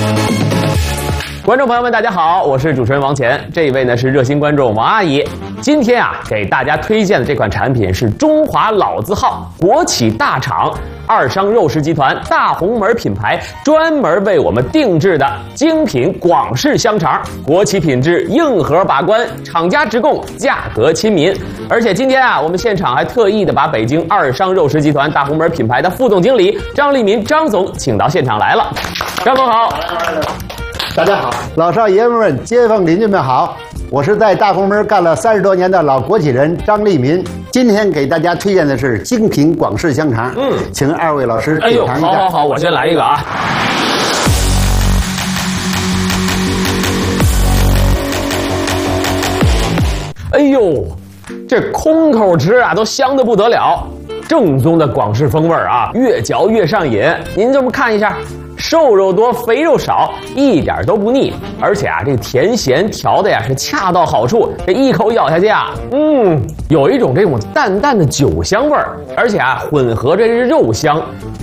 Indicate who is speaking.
Speaker 1: 观众朋友们，大家好，我是主持人王乾，这一位呢是热心观众王阿姨。今天啊，给大家推荐的这款产品是中华老字号国企大厂二商肉食集团大红门品牌专门为我们定制的精品广式香肠，国企品质，硬核把关，厂家直供，价格亲民。而且今天啊，我们现场还特意的把北京二商肉食集团大红门品牌的副总经理张立民张总请到现场来了。张总好。
Speaker 2: 大家好，老少爷们们、街坊邻居们好，我是在大红门干了30多年的老国企人张立民。今天给大家推荐的是精品广式香肠，请二位老师品尝一下。
Speaker 1: 好，我先来一个啊。哎呦，这空口吃啊，都香得不得了，正宗的广式风味啊，越嚼越上瘾。您这么看一下。瘦肉多，肥肉少，一点都不腻，而且啊，这个甜咸调的呀是恰到好处，这一口咬下去啊，有一种这种淡淡的酒香味儿，而且啊，混合着这肉香，